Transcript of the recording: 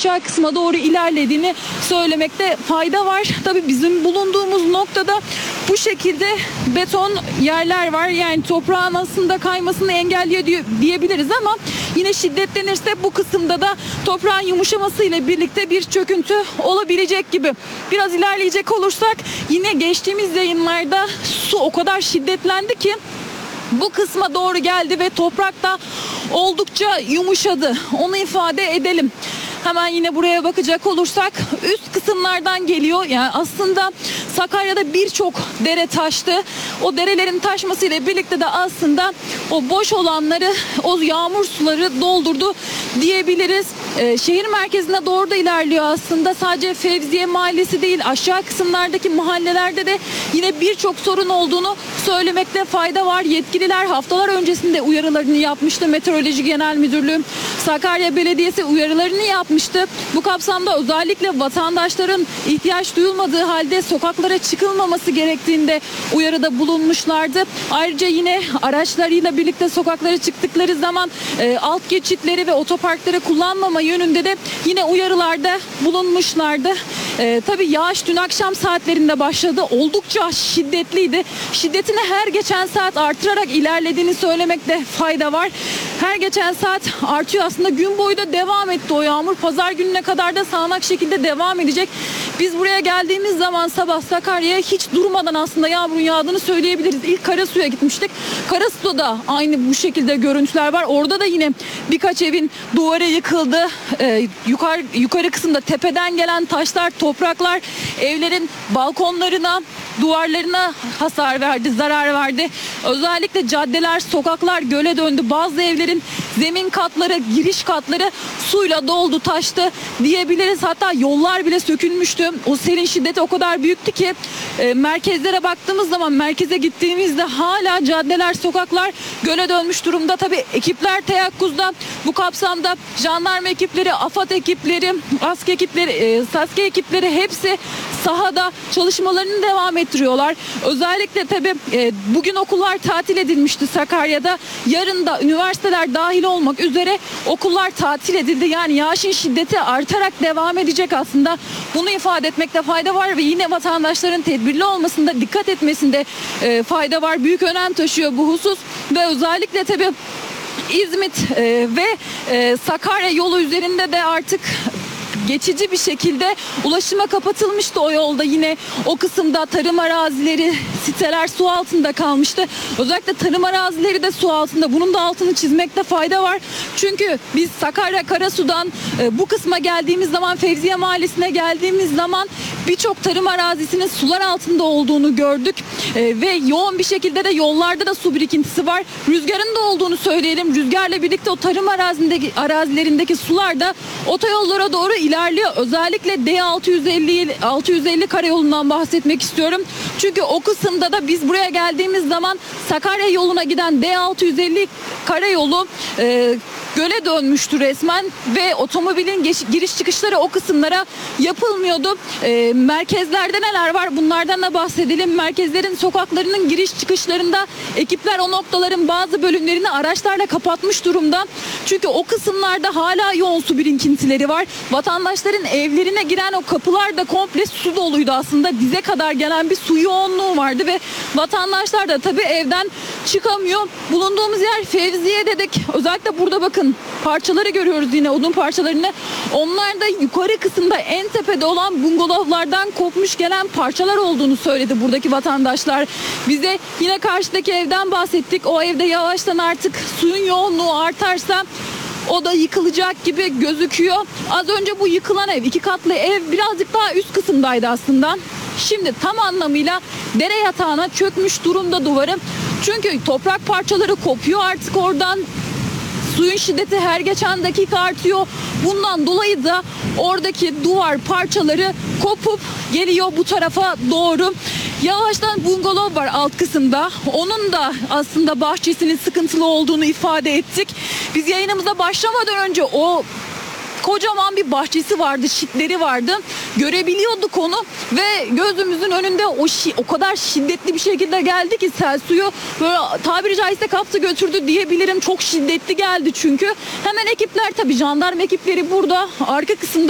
aşağı kısma doğru ilerlediğini söylemekte fayda var. Tabii bizim bulunduğumuz noktada bu şekilde beton yerler var. Yani toprağın aslında kaymasını engelliyor diyebiliriz ama yine şiddetlenirse bu kısımda da toprağın yumuşaması ile birlikte bir çöküntü olabilecek gibi. Biraz ilerleyecek olursak yine geçtiğimiz yayınlarda su o kadar şiddetlendi ki bu kısma doğru geldi ve toprak da oldukça yumuşadı. Onu ifade edelim. Hemen yine buraya bakacak olursak üst kısımlardan geliyor. Yani aslında Sakarya'da birçok dere taştı. O derelerin taşmasıyla birlikte de aslında o boş olanları, o yağmur suları doldurdu diyebiliriz. Şehir merkezine doğru da ilerliyor aslında. Sadece Fevziye Mahallesi değil, aşağı kısımlardaki mahallelerde de yine birçok sorun olduğunu söylemekte fayda var. Yetkililer haftalar öncesinde uyarılarını yapmıştı. Meteoroloji Genel Müdürlüğü, Sakarya Belediyesi uyarılarını yapmıştı. Bu kapsamda özellikle vatandaşların ihtiyaç duyulmadığı halde sokaklara çıkılmaması gerektiğinde uyarıda bulunmuşlardı. Ayrıca yine araçlarıyla birlikte sokaklara çıktıkları zaman alt geçitleri ve otoparkları kullanmama yönünde de yine uyarılarda bulunmuşlardı. Tabii yağış dün akşam saatlerinde başladı. Oldukça şiddetliydi. Şiddetini her geçen saat artırarak ilerlediğini söylemekte fayda var. Her geçen saat artıyor aslında. Gün boyu da devam etti o yağmur. Pazar gününe kadar da sağanak şekilde devam edecek. Biz buraya geldiğimiz zaman sabah Sakarya'ya hiç durmadan aslında yağmurun yağdığını söyleyebiliriz. İlk Karasu'ya gitmiştik. Karasu'da da aynı bu şekilde görüntüler var. Orada da yine birkaç evin duvarı yıkıldı. Yukarı kısımda tepeden gelen taşlar, topraklar evlerin balkonlarına, duvarlarına hasar verdi, zarar verdi. Özellikle caddeler, sokaklar göle döndü. Bazı evlerin zemin katları, giriş katları suyla doldu, taştı diyebiliriz. Hatta yollar bile sökülmüştü. O selin şiddeti o kadar büyüktü ki merkezlere baktığımız zaman, merkeze gittiğimizde hala caddeler, sokaklar göle dönmüş durumda. Tabii ekipler teyakkuzda. Bu kapsamda jandarma ekipleri, AFAD ekipleri, ASK ekipleri, SASK ekipleri hepsi sahada çalışmalarını devam ettiriyorlar. Özellikle tabii bugün okullar tatil edilmişti Sakarya'da. Yarın da üniversiteler dahil olmak üzere okullar tatil edildi. Yani yağışın şiddeti artarak devam edecek aslında. Bunu ifade etmekte fayda var ve yine vatandaşların tedbirli olmasında, dikkat etmesinde fayda var. Büyük önem taşıyor bu husus ve özellikle tabii İzmit ve Sakarya yolu üzerinde de artık geçici bir şekilde ulaşıma kapatılmıştı o yolda. Yine o kısımda tarım arazileri, siteler su altında kalmıştı. Özellikle tarım arazileri de su altında. Bunun da altını çizmekte fayda var. Çünkü biz Sakarya Karasu'dan bu kısma geldiğimiz zaman, Fevziye Mahallesi'ne geldiğimiz zaman birçok tarım arazisinin sular altında olduğunu gördük. Ve yoğun bir şekilde de yollarda da su birikintisi var. Rüzgarın da olduğunu söyleyelim. Rüzgarla birlikte o tarım arazilerindeki sular da otoyollara doğru ilerliyor. Özellikle D650 karayolundan bahsetmek istiyorum. Çünkü o kısımda da biz buraya geldiğimiz zaman Sakarya yoluna giden D650 karayolu göle dönmüştü resmen ve otomobilin giriş çıkışları o kısımlara yapılmıyordu. Merkezlerde neler var? Bunlardan da bahsedelim. Merkezlerin sokaklarının giriş çıkışlarında ekipler o noktaların bazı bölümlerini araçlarla kapatmış durumda. Çünkü o kısımlarda hala yoğun su birikintileri var. Vatandaşların evlerine giren o kapılar da komple su doluydu aslında. Dize kadar gelen bir su yoğunluğu vardı ve vatandaşlar da tabii evden çıkamıyor. Bulunduğumuz yer Fevziye dedik. Özellikle burada bakın parçaları görüyoruz, yine odun parçalarını. Onlar da yukarı kısımda en tepede olan bungalovlardan kopmuş gelen parçalar olduğunu söyledi buradaki vatandaşlar. Bize yine karşıdaki evden bahsettik. O evde yavaştan artık suyun yoğunluğu artarsa o da yıkılacak gibi gözüküyor. Az önce bu yıkılan ev, 2 katlı ev birazcık daha üst kısımdaydı aslında. Şimdi tam anlamıyla dere yatağına çökmüş durumda duvarı. Çünkü toprak parçaları kopuyor artık oradan. Suyun şiddeti her geçen dakika artıyor. Bundan dolayı da oradaki duvar parçaları kopup geliyor bu tarafa doğru. Yavaştan bungalov var alt kısımda. Onun da aslında bahçesinin sıkıntılı olduğunu ifade ettik. Biz yayınımıza başlamadan önce o kocaman bir bahçesi vardı, çitleri vardı. Görebiliyorduk onu ve gözümüzün önünde o kadar şiddetli bir şekilde geldi ki sel suyu böyle tabiri caizse kaptı götürdü diyebilirim. Çok şiddetli geldi çünkü. Hemen ekipler, tabii jandarma ekipleri burada arka kısımda